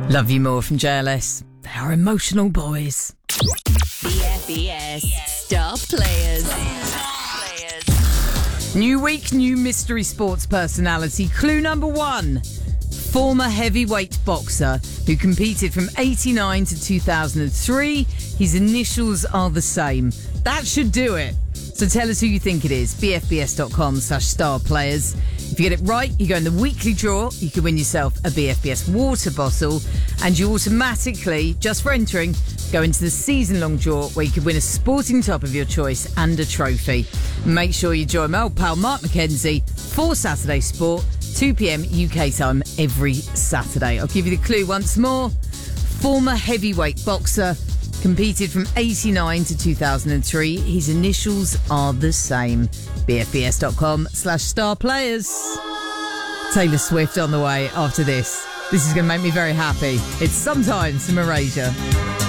Love You More from JLS. They are emotional boys. BFBS Star Players. New week, new mystery sports personality. Clue number 1. Former heavyweight boxer who competed from 89 to 2003. His initials are the same. That should do it. So tell us who you think it is. BFBS.com/starplayers. If you get it right, you go in the weekly draw. You can win yourself a BFBS water bottle. And you automatically, just for entering, go into the season-long draw where you can win a sporting top of your choice and a trophy. Make sure you join my old pal Mark McKenzie for Saturday Sport, 2 p.m. UK time every Saturday. I'll give you the clue once more. Former heavyweight boxer, competed from 89 to 2003. His initials are the same. BFBS.com/starplayers. Taylor Swift on the way after this. This is going to make me very happy. It's Sometimes from Erasure.